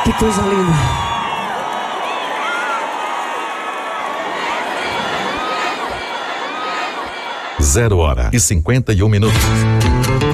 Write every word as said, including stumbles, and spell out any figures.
Que coisa linda. Zero hora e cinquenta e um minutos.